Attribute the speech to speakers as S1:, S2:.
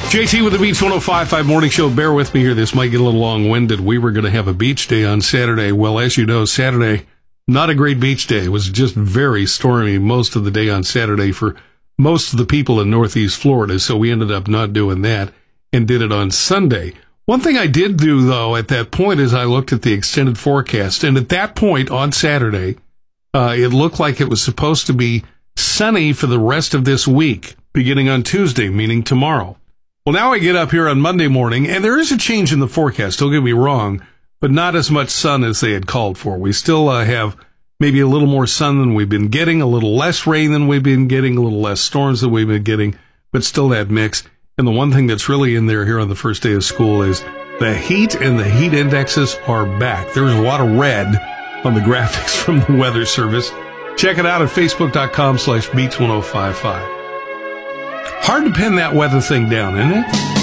S1: JT with the Beach 105.5 Morning Show. Bear with me here. This might get a little long-winded. We were going to have a beach day on Saturday. Well, as you know, Saturday, not a great beach day. It was just very stormy most of the day on Saturday for most of the people in Northeast Florida. So we ended up not doing that and did it on Sunday. One thing I did do, though, at that point is I looked at the extended forecast. And at that point on Saturday, it looked like it was supposed to be sunny for the rest of this week, beginning on Tuesday, meaning tomorrow. Well, now I get up here on Monday morning, and there is a change in the forecast, don't get me wrong, but not as much sun as they had called for. We still have maybe a little more sun than we've been getting, a little less rain than we've been getting, a little less storms than we've been getting, but still that mix. And the one thing that's really in there here on the first day of school is the heat and the heat indexes are back. There's a lot of red on the graphics from the Weather Service. Check it out at facebook.com/beach1055. Hard to pin that weather thing down, isn't it?